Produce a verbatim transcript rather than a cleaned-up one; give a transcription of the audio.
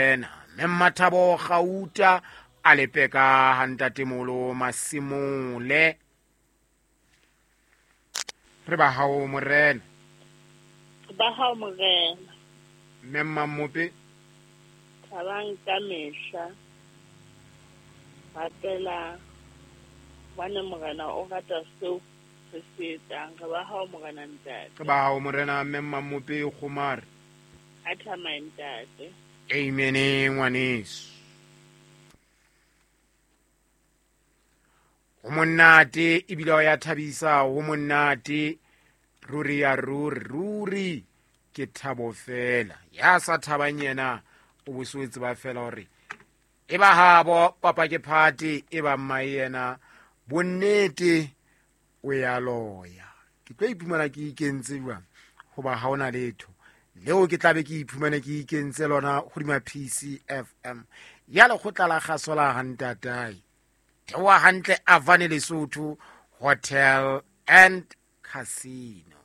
Memmathabo Gauta alepeka hantatemolo Masimole re ba hao morena ba hao morena memma mope thabang ka mehla batela bana morena o rata seo se se etsang re ba hao morena ntate re ba hao morena memma mope khomar a thama ntate amen ngwaneso ho monate ebile ya thabisa ho monate ruri ya ruri ruri ke thabo fela ya sa thabang yena o boswetse ba fela hore e ba habo papa ke phate e ba mai yena bonnete o ya loya ke tlo iphumana ke ikentse jwang ho ba ha ona letho leo ke tlabe ke iphumane ke ikentse lona hodima P C F M ya lekgotla la kgaso la hantatai tewa hantle Avani Lesotho Hotel and Casino.